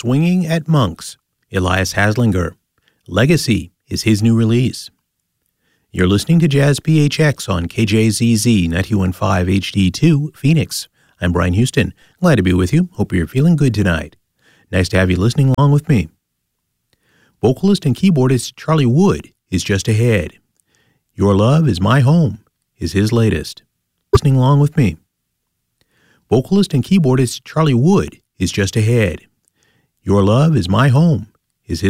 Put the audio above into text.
Swinging at Monks, Elias Haslinger. Legacy is his new release. You're listening to Jazz PHX on KJZZ 91.5 HD2, Phoenix. I'm Brian Houston. Glad to be with you. Hope you're feeling good tonight. Nice to have you listening along with me. Vocalist and keyboardist Charlie Wood is just ahead. Your Love Is My Home is his latest. Listening along with me. Vocalist and keyboardist Charlie Wood is just ahead. Your Love Is My Home